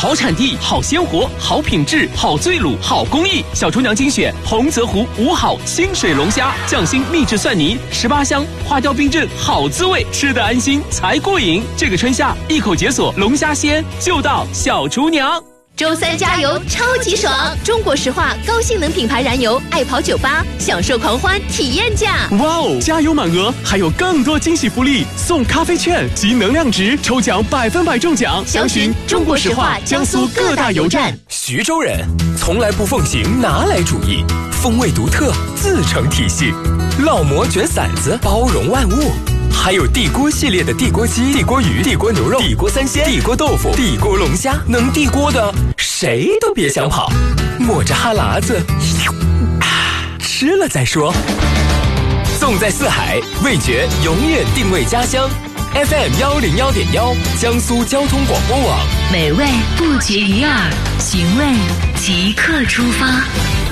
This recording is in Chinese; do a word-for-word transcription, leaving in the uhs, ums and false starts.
好产地、好鲜活、好品质、好醉卤、好工艺。小厨娘精选洪泽湖五好清水龙虾，匠心秘制蒜泥，十八香花雕冰镇，好滋味，吃得安心才过瘾。这个春夏一口解锁龙虾鲜，就到小厨娘。 周三加油超级爽！中国石化高性能品牌燃油，爱跑九八，享受狂欢体验价。 哇哦！加油满额，还有更多惊喜福利，送咖啡券及能量值，抽奖百分百中奖。 详询中国石化江苏各大油站。 徐州人从来不奉行拿来主义，风味独特，自成体系。烙馍卷馓子，包容万物。还有地锅系列的地锅鸡、地锅鱼、地锅牛肉、地锅三鲜、地锅豆腐、地锅龙虾，能地锅的谁都别想跑，抹着哈喇子，啊，吃了再说。纵在四海，味觉永远定位家乡。F M 幺零幺点幺，江苏交通广播网， 美味不绝于耳，寻味即刻出发。